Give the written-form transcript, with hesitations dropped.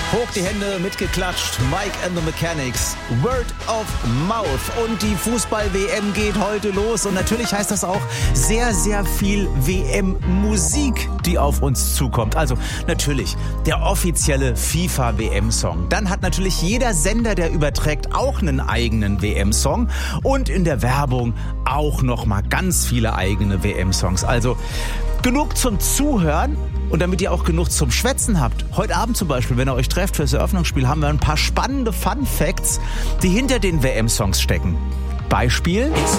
Hoch die Hände, mitgeklatscht. Mike and the Mechanics. Word of Mouth. Und die Fußball-WM geht heute los. Und natürlich heißt das auch sehr, sehr viel WM-Musik, die auf uns zukommt. Also natürlich der offizielle FIFA-WM-Song. Dann hat natürlich jeder Sender, der überträgt, auch einen eigenen WM-Song. Und in der Werbung auch nochmal ganz viele eigene WM-Songs. Also genug zum Zuhören. Und damit ihr auch genug zum Schwätzen habt, heute Abend zum Beispiel, wenn ihr euch trefft fürs Eröffnungsspiel, haben wir ein paar spannende Fun-Facts, die hinter den WM-Songs stecken. Beispiel: